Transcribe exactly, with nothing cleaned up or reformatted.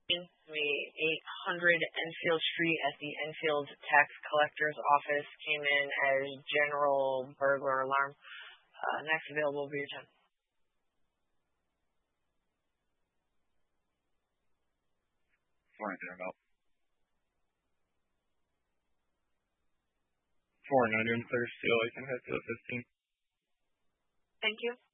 eight hundred Enfield Street at the Enfield Tax Collector's Office came in as general burglar alarm. Uh, next available will be your ten. Four hundred about. Four hundred Thursday, I can head to the fifteen. Thank you.